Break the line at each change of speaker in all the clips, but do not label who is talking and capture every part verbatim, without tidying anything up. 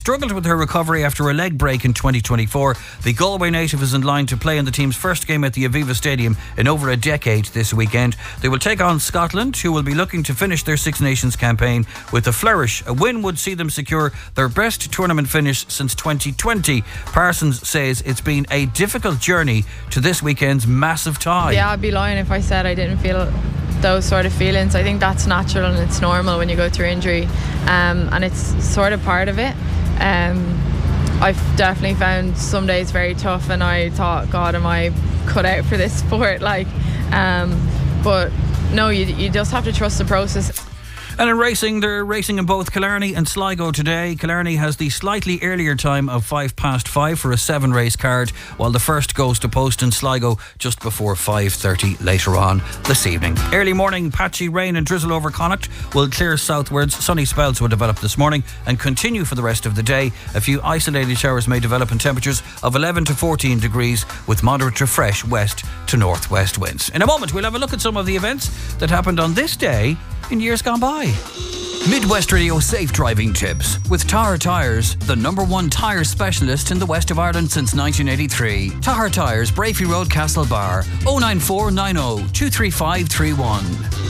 Struggled with her recovery after a leg break in twenty twenty-four. The Galway native is in line to play in the team's first game at the Aviva Stadium in over a decade this weekend. They will take on Scotland, who will be looking to finish their Six Nations campaign with a flourish. A win would see them secure their best tournament finish since twenty twenty. Parsons says it's been a difficult journey to this weekend's massive tie.
Yeah, I'd be lying if I said I didn't feel those sort of feelings. I think that's natural and it's normal when you go through injury, um, and it's sort of part of it. Um, I've definitely found some days very tough, and I thought, God, am I cut out for this sport? Like, um, but no, you you just have to trust the process.
And in racing, they're racing in both Killarney and Sligo today. Killarney has the slightly earlier time of five past five for a seven race card, while the first goes to post in Sligo just before five thirty later on this evening. Early morning, patchy rain and drizzle over Connacht will clear southwards. Sunny spells will develop this morning and continue for the rest of the day. A few isolated showers may develop in temperatures of eleven to fourteen degrees with moderate to fresh west to northwest winds. In a moment, we'll have a look at some of the events that happened on this day in years gone by.
Midwest Radio Safe Driving Tips with Tahar Tyres, the number one tyre specialist in the west of Ireland since nineteen eighty-three. Tahar Tyres, Brafey Road, Castlebar. oh nine four nine oh two three five three one.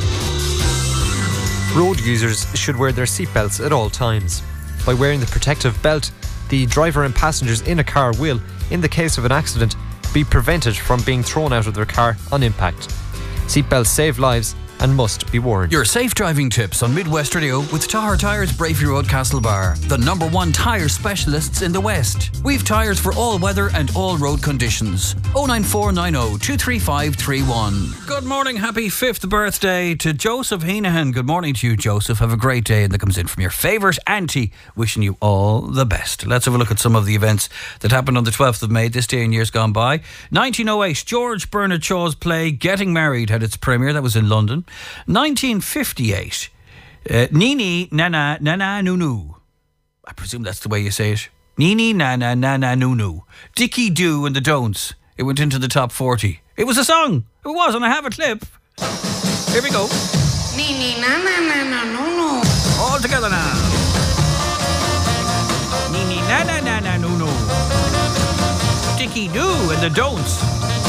Road users should wear their seatbelts at all times. By wearing the protective belt, the driver and passengers in a car will, in the case of an accident, be prevented from being thrown out of their car on impact. Seatbelts save lives and must be worn.
Your safe driving tips on Midwest Radio with Tahar Tyres, Brafey Road, Castlebar, the number one tyre specialists in the West. We've tyres for all weather and all road conditions. oh nine four nine oh two three five three one.
Good morning, happy fifth birthday to Joseph Heenahan. Good morning to you, Joseph. Have a great day, and that comes in from your favourite auntie, wishing you all the best. Let's have a look at some of the events that happened on the twelfth of May, this day in years gone by. nineteen oh eight, George Bernard Shaw's play Getting Married had its premiere. That was in London. nineteen fifty-eight, uh, Nini Nana Nana Nunu. I presume that's the way you say it. Nini Nana Nana Nunu. Dickie Do and the Don'ts. It went into the top forty. It was a song. It was, and I have a clip. Here we go.
Nini Nana Nana Nunu.
All together now. Nini Nana Nana Nunu. Dickie Do and the Don'ts.